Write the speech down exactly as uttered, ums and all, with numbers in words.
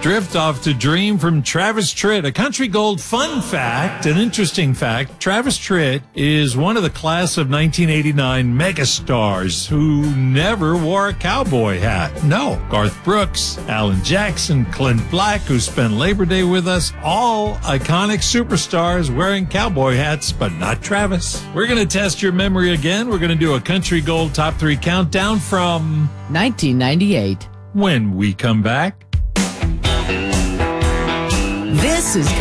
Drift Off to Dream from Travis Tritt. A country gold fun fact, an interesting fact. Travis Tritt is one of the class of nineteen eighty-nine megastars who never wore a cowboy hat. No. Garth Brooks, Alan Jackson, Clint Black, who spent Labor Day with us, all iconic superstars wearing cowboy hats, but not Travis. We're going to test your memory again. We're going to do a country gold top three countdown from nineteen ninety-eight. when we come back. This is